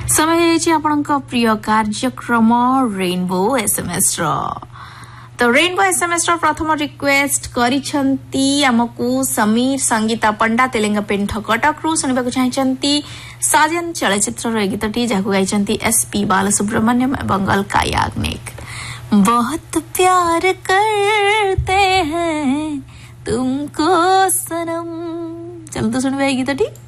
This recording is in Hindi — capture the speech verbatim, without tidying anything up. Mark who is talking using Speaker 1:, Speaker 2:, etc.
Speaker 1: समय आपणक प्रिय कार्यक्रम रेनबो एसएमएस रो तो रेनबो एसएमएस रो प्रथम रिक्वेस्ट करिसंती हमकु समीर संगीता पंडा तेलंगा पेंठ कटक रु सुनिबाकु चाहचंती साजन चलचित्र रो गीतटी जाकु गाइचंती एसपी बालसुब्रमण्यम एवं अलका याग्निक। बहुत प्यार करते हैं तुमको सनम। चल तो सुनिबा गीतटी।